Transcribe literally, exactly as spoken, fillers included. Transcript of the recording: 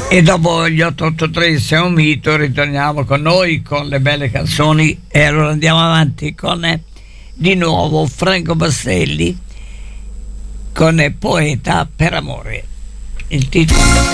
E dopo gli otto otto tre sei un mito, ritorniamo con noi con le belle canzoni e allora andiamo avanti con eh, di nuovo Franco Bastelli con eh, Poeta per amore. Il titolo